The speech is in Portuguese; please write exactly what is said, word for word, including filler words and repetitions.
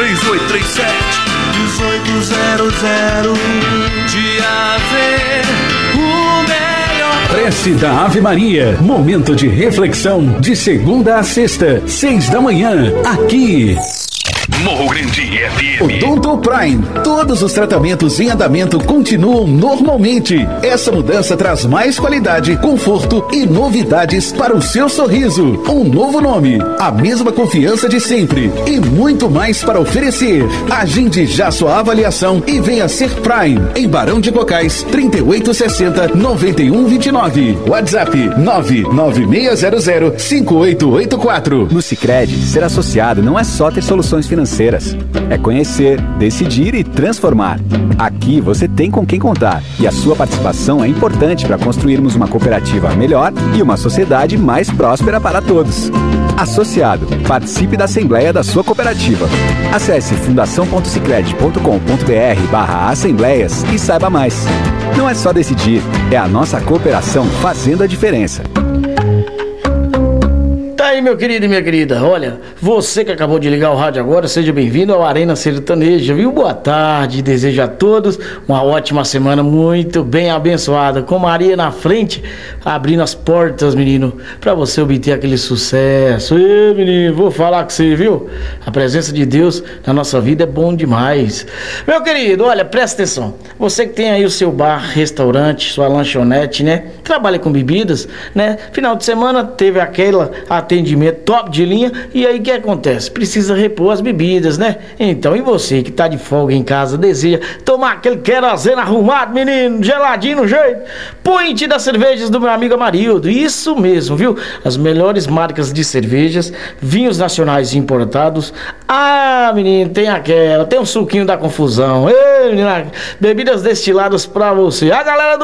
três oito três sete, oito zero zero. De Ave, o melhor. Prece da Ave Maria, momento de reflexão, de segunda a sexta, seis da manhã, aqui. Morro Grande F M. Odonto Prime. Todos os tratamentos em andamento continuam normalmente. Essa mudança traz mais qualidade, conforto e novidades para o seu sorriso. Um novo nome, a mesma confiança de sempre e muito mais para oferecer. Agende já sua avaliação e venha ser Prime em Barão de Cocais, trinta e oito sessenta, noventa e um vinte e nove. WhatsApp nove nove seis zero zero cinco oito oito quatro. No Sicredi, ser associado não é só ter soluções financeiras. É conhecer, decidir e transformar. Aqui você tem com quem contar e a sua participação é importante para construirmos uma cooperativa melhor e uma sociedade mais próspera para todos. Associado, participe da Assembleia da sua cooperativa. Acesse fundação ponto sicredi ponto com ponto br barra assembleias e saiba mais. Não é só decidir, é a nossa cooperação fazendo a diferença. Tá aí, meu querido e minha querida, olha, você que acabou de ligar o rádio agora, seja bem-vindo ao Arena Sertaneja, viu? Boa tarde, desejo a todos uma ótima semana, muito bem abençoada, com Maria na frente, abrindo as portas, menino, pra você obter aquele sucesso. Ê, menino, vou falar com você, viu? A presença de Deus na nossa vida é bom demais. Meu querido, olha, presta atenção, você que tem aí o seu bar, restaurante, sua lanchonete, né? Trabalha com bebidas, né? Final de semana teve aquela atendimento top de linha, e aí o que acontece? Precisa repor as bebidas, né? Então, e você que tá de folga em casa, deseja tomar aquele querosene arrumado, menino, geladinho no jeito? Point das cervejas do meu amigo Amarildo, isso mesmo, viu? As melhores marcas de cervejas, vinhos nacionais importados. Ah, menino, tem aquela, tem um suquinho da confusão. Ei, menina, bebidas destiladas pra você. A galera do